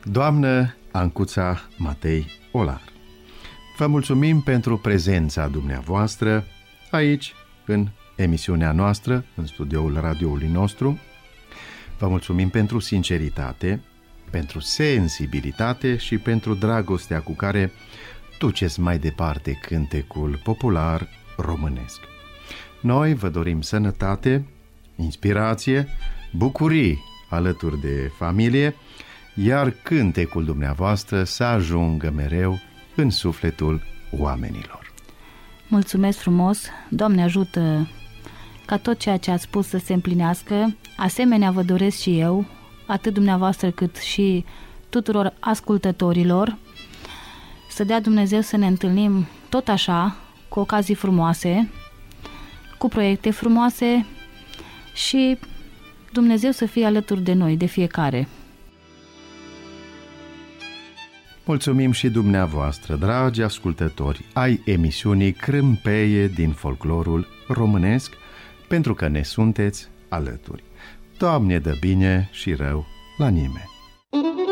Doamnă Ancuța Matei Olar, vă mulțumim pentru prezența dumneavoastră aici, în emisiunea noastră, în studioul radioului nostru. Vă mulțumim pentru sinceritate, pentru sensibilitate și pentru dragostea cu care duceți mai departe cântecul popular românesc. Noi vă dorim sănătate, inspirație, bucurii alături de familie, iar cântecul dumneavoastră să ajungă mereu în sufletul oamenilor. Mulțumesc frumos, Doamne ajută ca tot ceea ce ați spus să se împlinească. Asemenea vă doresc și eu, atât dumneavoastră cât și tuturor ascultătorilor, să dea Dumnezeu să ne întâlnim tot așa, cu ocazii frumoase, cu proiecte frumoase și Dumnezeu să fie alături de noi, de fiecare. Mulțumim și dumneavoastră, dragi ascultători, ai emisiunii Crâmpeie din folclorul românesc, pentru că ne sunteți alături. Doamne dă bine și rău la nimeni.